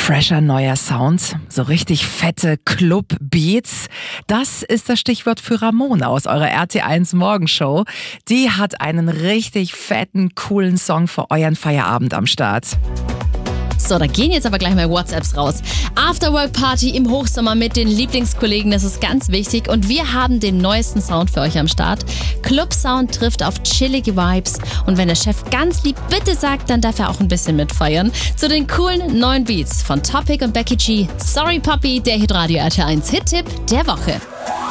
Fresher neuer Sound, so richtig fette Club-Beats. Das ist das Stichwort für Ramona aus eurer RT1 Morgenshow. Die hat einen richtig fetten, coolen Song für euren Feierabend am Start. So, da gehen jetzt aber gleich mal WhatsApps raus. Afterwork-Party im Hochsommer mit den Lieblingskollegen, das ist ganz wichtig. Und wir haben den neuesten Sound für euch am Start. Club-Sound trifft auf chillige Vibes. Und wenn der Chef ganz lieb bitte sagt, dann darf er auch ein bisschen mitfeiern. Zu den coolen neuen Beats von Topic und Becky G. Sorry Poppy, der Hitradio RT1 Hit-Tipp der Woche.